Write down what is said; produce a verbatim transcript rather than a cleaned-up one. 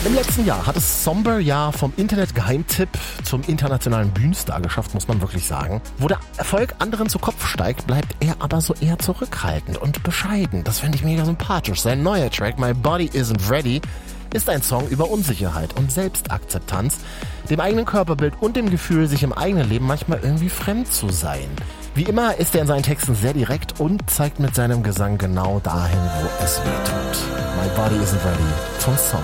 Im letzten Jahr hat es Somber ja vom Internet-Geheimtipp zum internationalen Bühnenstar geschafft, muss man wirklich sagen. Wo der Erfolg anderen zu Kopf steigt, bleibt er aber so eher zurückhaltend und bescheiden. Das finde ich mega sympathisch. Sein neuer Track, My Body Isn't Ready, ist ein Song über Unsicherheit und Selbstakzeptanz, dem eigenen Körperbild und dem Gefühl, sich im eigenen Leben manchmal irgendwie fremd zu sein. Wie immer ist er in seinen Texten sehr direkt und zeigt mit seinem Gesang genau dahin, wo es weh tut. My Body Isn't Ready von Somber.